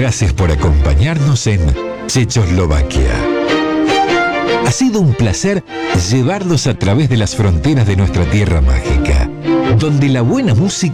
Gracias por acompañarnos en Checoslovaquia. Ha sido un placer llevarlos a través de las fronteras de nuestra tierra mágica, donde la buena música